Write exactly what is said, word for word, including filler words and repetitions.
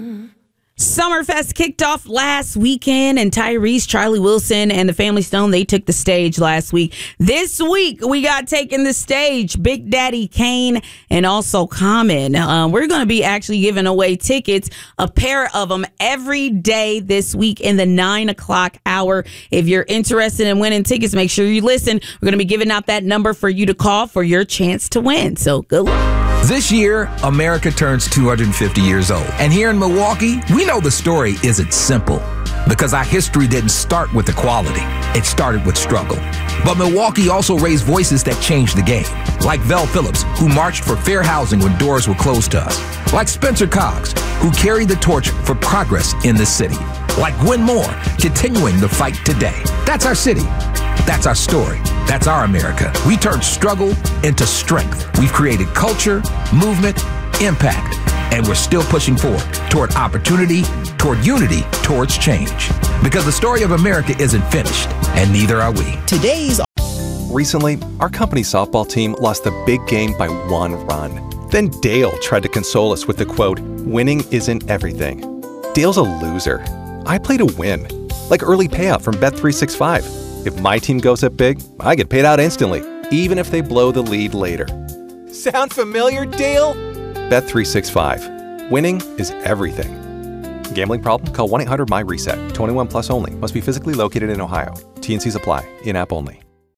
Summerfest kicked off last weekend, and Tyrese, Charlie Wilson, and the Family Stone, they took the stage last week. This week, we got taking the stage Big Daddy Kane and also Common. Uh, we're going to be actually giving away tickets, a pair of them, every day this week in the nine o'clock hour. If you're interested in winning tickets, make sure you listen. We're going to be giving out that number for you to call for your chance to win. So good luck. This year, America turns two hundred fifty years old. And here in Milwaukee, we know the story isn't simple because our history didn't start with equality. It started with struggle. But Milwaukee also raised voices that changed the game, like Vel Phillips, who marched for fair housing when doors were closed to us, like Spencer Coggs, who carried the torch for progress in the city, like Gwen Moore, continuing the fight today. That's our city. That's our story. That's our America. We turned struggle into strength. We've created culture, movement, impact, and we're still pushing forward toward opportunity, toward unity, towards change. Because the story of America isn't finished, and neither are we. Today's Recently, our company softball team lost the big game by one run. Then Dale tried to console us with the quote, "Winning isn't everything." Dale's a loser. I play to win, like early payout from Bet three sixty-five. If my team goes up big, I get paid out instantly, even if they blow the lead later. Sound familiar, Dale? Bet three sixty-five. Winning is everything. Gambling problem? Call one eight hundred M Y RESET. twenty-one plus only. Must be physically located in Ohio. T and Cs apply. In-app only.